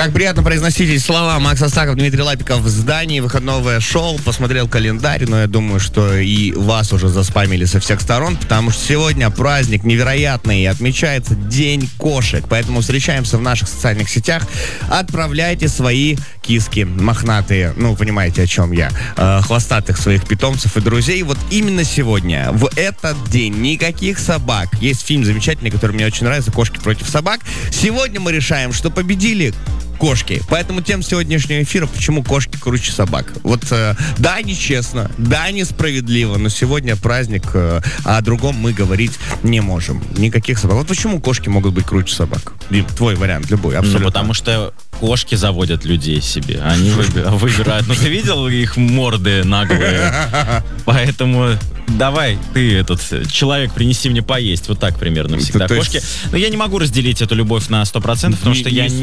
Как приятно произносить эти слова. Макс Астахов, Дмитрий Лапиков в здании. Выходное шоу. Посмотрел календарь, но я думаю, что и вас уже заспамили со всех сторон, потому что сегодня праздник невероятный и отмечается День кошек. Поэтому встречаемся в наших социальных сетях. Отправляйте свои киски мохнатые, ну, понимаете, о чем я, хвостатых своих питомцев и друзей. Вот именно сегодня, в этот день, никаких собак. Есть фильм замечательный, который мне очень нравится, «Кошки против собак». Сегодня мы решаем, что победили кошки. Поэтому тема сегодняшнего эфира: почему кошки круче собак. Вот, да, нечестно, да, несправедливо, но сегодня праздник, а о другом мы говорить не можем. Никаких собак. Вот почему кошки могут быть круче собак? Дим, твой вариант, любой, абсолютно. Ну, потому что кошки заводят людей себе. Они выбирают. Ну, ты видел их морды наглые? Поэтому давай, ты этот человек, принеси мне поесть. Вот так примерно всегда. Кошки. Но я не могу разделить эту любовь на 100%, потому что я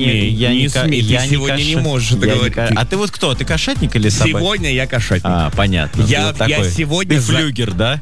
сегодня не можешь это говорить. А ты вот кто? Ты кошатник или собак? Сегодня я кошатник. А, понятно. Я сегодня... Ты флюгер, да?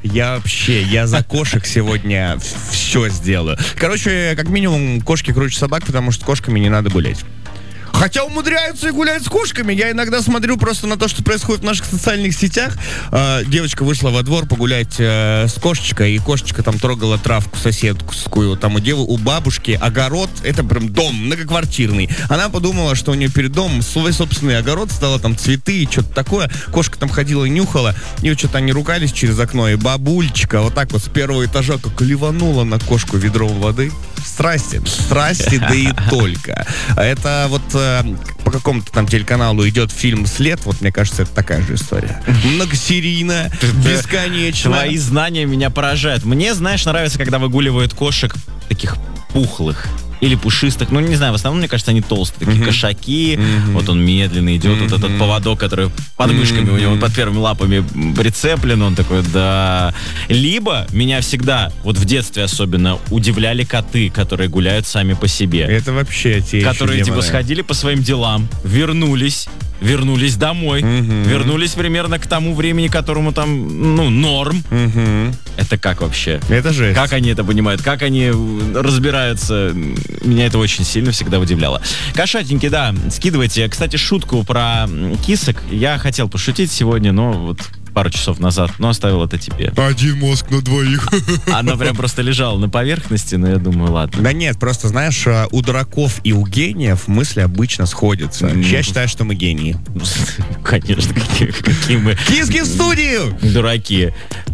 Я за кошек сегодня все сделаю. Короче, как минимум, кошки круче собак, потому что кошками не надо гулять. Хотя умудряются и гулять с кошками. Я иногда смотрю просто на то, что происходит в наших социальных сетях. Девочка вышла во двор погулять с кошечкой, и кошечка там трогала травку соседскую. Там у бабушки огород, это прям дом многоквартирный. Она подумала, что у нее перед домом свой собственный огород, стала там цветы и что-то такое. Кошка там ходила и нюхала, и вот что-то они ругались через окно, и бабульчика вот так вот с первого этажа как ливанула на кошку ведром воды. Страсти, да и только. Это вот по какому-то там телеканалу идет фильм «След», вот мне кажется, это такая же история. Многосерийная, бесконечная. Твои знания меня поражают. Мне, знаешь, нравится, когда выгуливают кошек таких пухлых или пушистых, ну, не знаю, в основном, мне кажется, они толстые, такие кошаки, вот он медленно идет, вот этот поводок, который под мышками у него, под первыми лапами прицеплен, он такой, да. Либо меня всегда, вот в детстве особенно, удивляли коты, которые гуляют сами по себе. Это вообще те которые, типа, сходили по своим делам, вернулись домой, вернулись примерно к тому времени, которому там, ну, норм. Это как вообще? Это жесть. Как они это понимают? Как они разбираются? Меня это очень сильно всегда удивляло. Кошатники, да, скидывайте. Кстати, шутку про кисок я хотел пошутить сегодня, но вот пару часов назад, но оставил это тебе. Один мозг на двоих. Она прям просто лежала на поверхности, но я думаю, ладно. Да нет, просто, знаешь, у дураков и у гениев мысли обычно сходятся. Я считаю, что мы гении. Конечно, какие мы... Киски в студию! Дураки.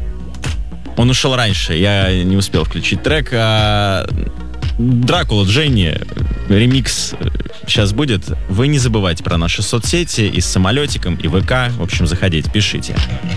Он ушел раньше, я не успел включить трек. Дракула Дженни, ремикс сейчас будет. Вы не забывайте про наши соцсети и с самолетиком, и ВК. В общем, заходите, пишите.